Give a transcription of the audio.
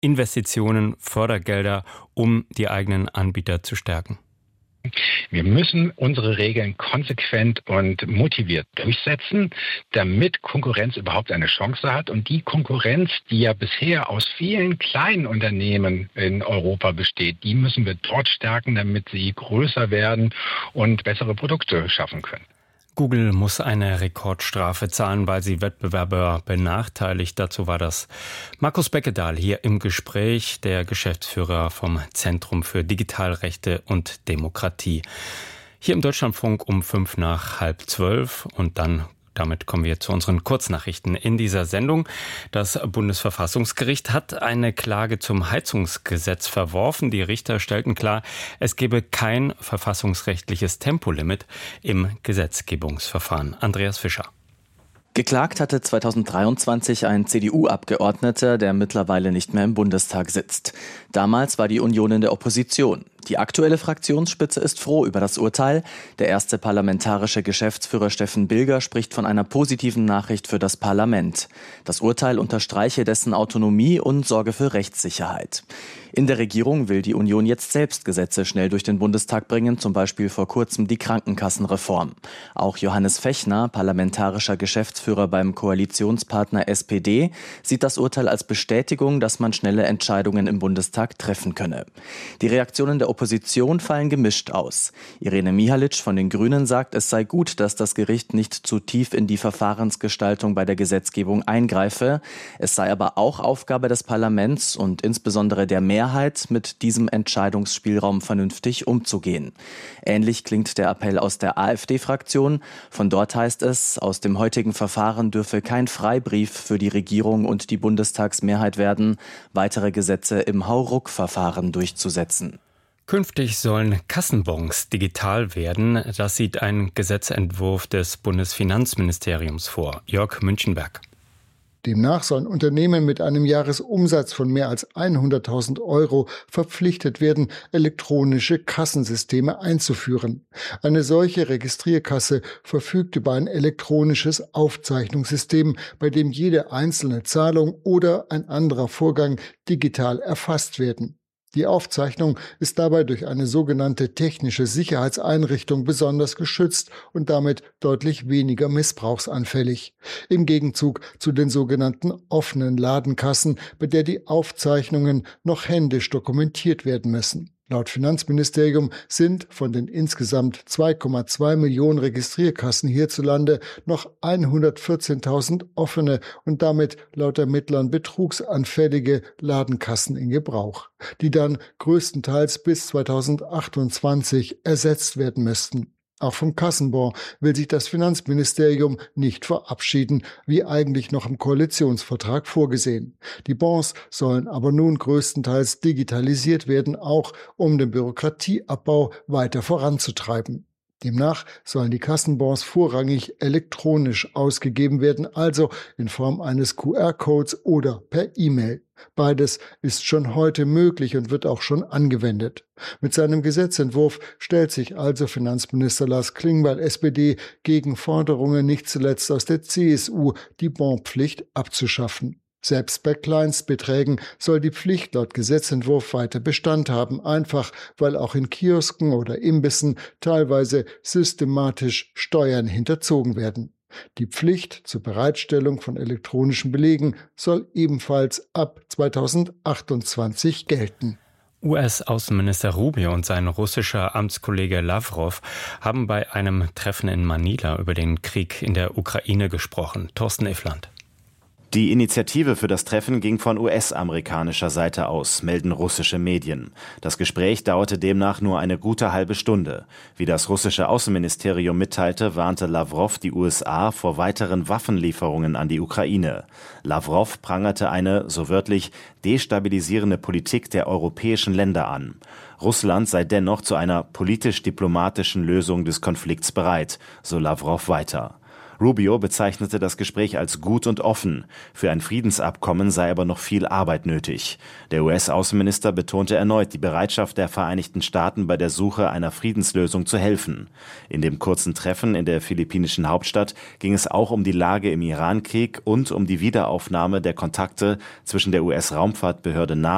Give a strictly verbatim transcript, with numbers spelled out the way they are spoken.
Investitionen, Fördergelder, um die eigenen Anbieter zu stärken? Wir müssen unsere Regeln konsequent und motiviert durchsetzen, damit Konkurrenz überhaupt eine Chance hat. Und die Konkurrenz, die ja bisher aus vielen kleinen Unternehmen in Europa besteht, die müssen wir dort stärken, damit sie größer werden und bessere Produkte schaffen können. Google muss eine Rekordstrafe zahlen, weil sie Wettbewerber benachteiligt. Dazu war das Markus Beckedahl hier im Gespräch, der Geschäftsführer vom Zentrum für Digitalrechte und Demokratie. Hier im Deutschlandfunk um fünf nach halb zwölf und dann damit kommen wir zu unseren Kurznachrichten in dieser Sendung. Das Bundesverfassungsgericht hat eine Klage zum Heizungsgesetz verworfen. Die Richter stellten klar, es gebe kein verfassungsrechtliches Tempolimit im Gesetzgebungsverfahren. Andreas Fischer. Geklagt hatte zweitausenddreiundzwanzig ein C D U-Abgeordneter, der mittlerweile nicht mehr im Bundestag sitzt. Damals war die Union in der Opposition. Die aktuelle Fraktionsspitze ist froh über das Urteil. Der erste parlamentarische Geschäftsführer Steffen Bilger spricht von einer positiven Nachricht für das Parlament. Das Urteil unterstreiche dessen Autonomie und sorge für Rechtssicherheit. In der Regierung will die Union jetzt selbst Gesetze schnell durch den Bundestag bringen, zum Beispiel vor kurzem die Krankenkassenreform. Auch Johannes Fechner, parlamentarischer Geschäftsführer beim Koalitionspartner S P D, sieht das Urteil als Bestätigung, dass man schnelle Entscheidungen im Bundestag treffen könne. Die Reaktionen der Opposition fallen gemischt aus. Irene Mihalic von den Grünen sagt, es sei gut, dass das Gericht nicht zu tief in die Verfahrensgestaltung bei der Gesetzgebung eingreife. Es sei aber auch Aufgabe des Parlaments und insbesondere der Mehrheit, mit diesem Entscheidungsspielraum vernünftig umzugehen. Ähnlich klingt der Appell aus der AfD-Fraktion. Von dort heißt es, aus dem heutigen Verfahren dürfe kein Freibrief für die Regierung und die Bundestagsmehrheit werden, weitere Gesetze im Hauruck-Verfahren durchzusetzen. Künftig sollen Kassenbons digital werden. Das sieht ein Gesetzentwurf des Bundesfinanzministeriums vor. Jörg Münchenberg. Demnach sollen Unternehmen mit einem Jahresumsatz von mehr als hunderttausend Euro verpflichtet werden, elektronische Kassensysteme einzuführen. Eine solche Registrierkasse verfügt über ein elektronisches Aufzeichnungssystem, bei dem jede einzelne Zahlung oder ein anderer Vorgang digital erfasst werden. Die Aufzeichnung ist dabei durch eine sogenannte technische Sicherheitseinrichtung besonders geschützt und damit deutlich weniger missbrauchsanfällig. Im Gegenzug zu den sogenannten offenen Ladenkassen, bei der die Aufzeichnungen noch händisch dokumentiert werden müssen. Laut Finanzministerium sind von den insgesamt zwei Komma zwei Millionen Registrierkassen hierzulande noch hundertvierzehntausend offene und damit laut Ermittlern betrugsanfällige Ladenkassen in Gebrauch, die dann größtenteils bis zweitausendachtundzwanzig ersetzt werden müssten. Auch vom Kassenbon will sich das Finanzministerium nicht verabschieden, wie eigentlich noch im Koalitionsvertrag vorgesehen. Die Bons sollen aber nun größtenteils digitalisiert werden, auch um den Bürokratieabbau weiter voranzutreiben. Demnach sollen die Kassenbons vorrangig elektronisch ausgegeben werden, also in Form eines Q R-Codes oder per E-Mail. Beides ist schon heute möglich und wird auch schon angewendet. Mit seinem Gesetzentwurf stellt sich also Finanzminister Lars Klingbeil, S P D, gegen Forderungen nicht zuletzt aus der C S U, die Bonpflicht abzuschaffen. Selbst bei Kleinstbeträgen soll die Pflicht laut Gesetzentwurf weiter Bestand haben, einfach weil auch in Kiosken oder Imbissen teilweise systematisch Steuern hinterzogen werden. Die Pflicht zur Bereitstellung von elektronischen Belegen soll ebenfalls ab zweitausendachtundzwanzig gelten. U S-Außenminister Rubio und sein russischer Amtskollege Lavrov haben bei einem Treffen in Manila über den Krieg in der Ukraine gesprochen. Thorsten Iffland. Die Initiative für das Treffen ging von U S-amerikanischer Seite aus, melden russische Medien. Das Gespräch dauerte demnach nur eine gute halbe Stunde. Wie das russische Außenministerium mitteilte, warnte Lavrov die U S A vor weiteren Waffenlieferungen an die Ukraine. Lavrov prangerte eine, so wörtlich, destabilisierende Politik der europäischen Länder an. Russland sei dennoch zu einer politisch-diplomatischen Lösung des Konflikts bereit, so Lavrov weiter. Rubio bezeichnete das Gespräch als gut und offen. Für ein Friedensabkommen sei aber noch viel Arbeit nötig. Der U S-Außenminister betonte erneut die Bereitschaft der Vereinigten Staaten bei der Suche einer Friedenslösung zu helfen. In dem kurzen Treffen in der philippinischen Hauptstadt ging es auch um die Lage im Irankrieg und um die Wiederaufnahme der Kontakte zwischen der U S-Raumfahrtbehörde NASA